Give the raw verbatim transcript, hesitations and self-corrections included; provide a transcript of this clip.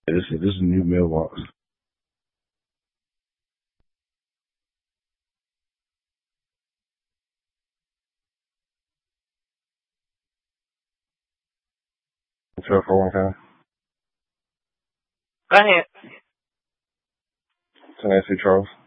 This is this is a new mailbox. Twelve for one kind. Go ahead. Tennessee Charles.